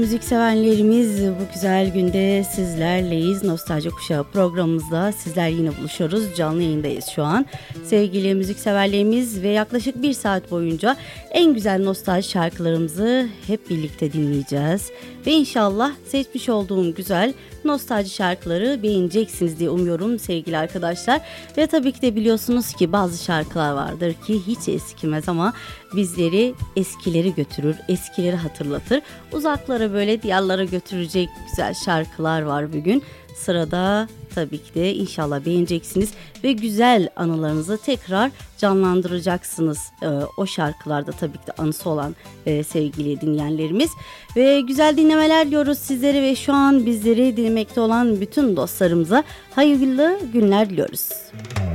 Müzik sevenlerimiz, bu güzel günde sizlerleyiz. Nostalji Kuşağı programımızda sizler yine buluşuyoruz. Canlı yayındayız şu an. Sevgili müzik severlerimiz ve yaklaşık 1 saat boyunca en güzel nostalji şarkılarımızı hep birlikte dinleyeceğiz. Ve inşallah seçmiş olduğum güzel nostalji şarkıları beğeneceksiniz diye umuyorum sevgili arkadaşlar. Ve tabii ki de biliyorsunuz ki bazı şarkılar vardır ki hiç eskimez ama bizleri eskileri götürür, eskileri hatırlatır. Uzaklara böyle diyarlara götürecek güzel şarkılar var bugün. Sırada tabii ki de inşallah beğeneceksiniz ve güzel anılarınızı tekrar canlandıracaksınız. O şarkılarda tabii ki de anısı olan sevgili dinleyenlerimiz. Ve güzel dinlemeler diliyoruz sizlere ve şu an bizleri dinlemekte olan bütün dostlarımıza hayırlı günler diliyoruz.